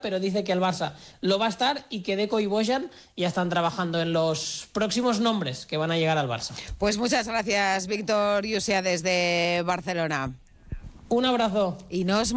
pero dice que el Barça lo va a estar y que Deco y Bojan ya están trabajando en los próximos nombres que van a llegar al Barça. Pues muchas gracias, Víctor Yusia, desde Barcelona. Un abrazo. Y nos